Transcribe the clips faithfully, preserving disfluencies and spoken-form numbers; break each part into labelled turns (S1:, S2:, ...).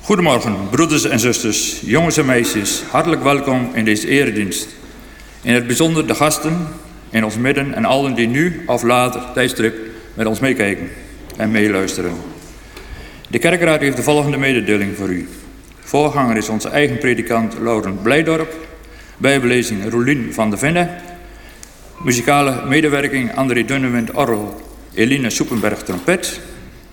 S1: Goedemorgen, broeders en zusters, jongens en meisjes. Hartelijk welkom in deze eredienst. In het bijzonder de gasten in ons midden en allen die nu of later tijdstip met ons meekijken en meeluisteren. De kerkraad heeft de volgende mededeling voor u. Voorganger is onze eigen predikant Laurent Blijdorp. Bijbellezing Roelien van der Venne. Muzikale medewerking André Dunnewind orgel, Eline Soepenberg trompet.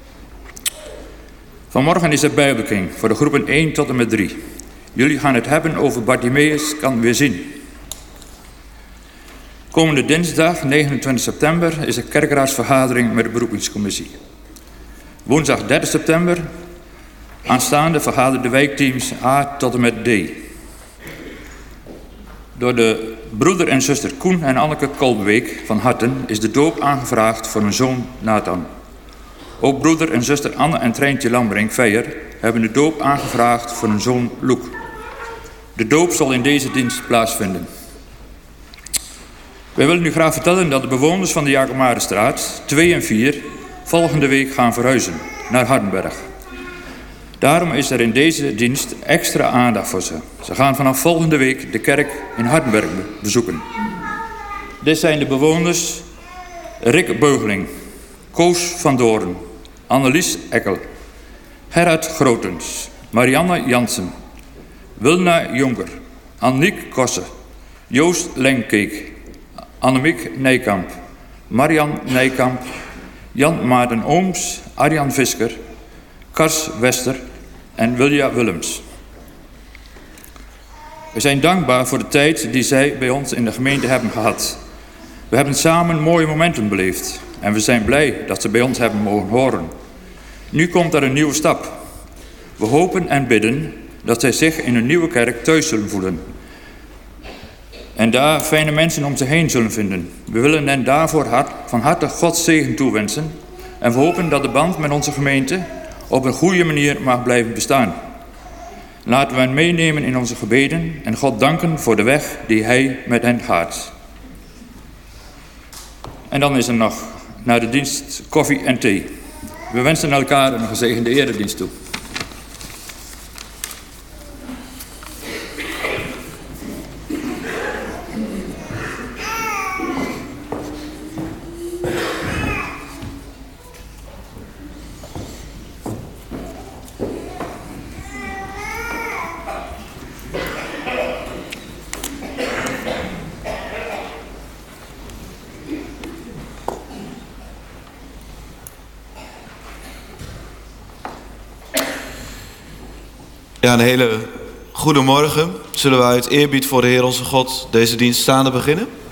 S1: Vanmorgen is het Bijbelking voor de groepen één tot en met drie. Jullie gaan het hebben over Bartimaeus kan weer zien. Komende dinsdag negenentwintig september is er kerkraadsvergadering met de beroepingscommissie. Woensdag dertig september aanstaande vergaderen de wijkteams A tot en met D. Door de broeder en zuster Koen en Anneke Kolbeweek van Harten is de doop aangevraagd voor hun zoon Nathan. Ook broeder en zuster Anne en Treintje Lambrink-Veijer hebben de doop aangevraagd voor hun zoon Loek. De doop zal in deze dienst plaatsvinden. Wij willen u graag vertellen dat de bewoners van de Jacob-Marenstraat twee en vier volgende week gaan verhuizen naar Hardenberg. Daarom is er in deze dienst extra aandacht voor ze. Ze gaan vanaf volgende week de kerk in Hardenberg bezoeken. Dit zijn de bewoners Rick Beugeling, Koos van Doorn, Annelies Ekkel, Gerard Grotens, Marianne Jansen, Wilna Jonker, Anniek Kosse, Joost Lenkeek, Annemiek Nijkamp, Marian Nijkamp, Jan Maarten Ooms, Arjan Visker, Kars Wester en Wilja Willems. We zijn dankbaar voor de tijd die zij bij ons in de gemeente hebben gehad. We hebben samen mooie momenten beleefd en we zijn blij dat ze bij ons hebben mogen horen. Nu komt er een nieuwe stap. We hopen en bidden dat zij zich in een nieuwe kerk thuis zullen voelen. En daar fijne mensen om zich heen zullen vinden. We willen hen daarvoor hart, van harte Gods zegen toewensen. En we hopen dat de band met onze gemeente op een goede manier mag blijven bestaan. Laten we hen meenemen in onze gebeden en God danken voor de weg die Hij met hen gaat. En dan is er nog na de dienst koffie en thee. We wensen elkaar een gezegende eredienst toe.
S2: Ja, een hele goede morgen. Zullen we uit eerbied voor de Heer onze God deze dienst staande beginnen?